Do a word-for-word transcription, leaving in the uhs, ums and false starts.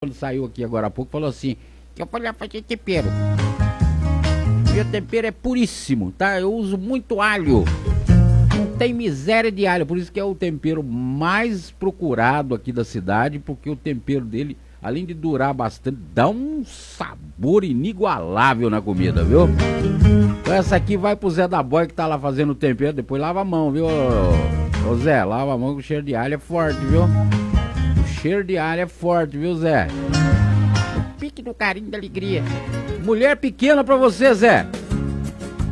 quando saiu aqui agora há pouco, falou assim, que eu falei fazer tempero. Meu tempero é puríssimo, tá? Eu uso muito alho. Não tem miséria de alho, por isso que é o tempero mais procurado aqui da cidade, porque o tempero dele, além de durar bastante, dá um sabor inigualável na comida, viu? Então essa aqui vai pro Zé da Boia que tá lá fazendo o tempero, depois lava a mão, viu? Ô Zé, lava a mão que o cheiro de alho é forte, viu? O cheiro de alho é forte, viu, Zé? O pique do carinho da alegria. Mulher pequena pra você, Zé.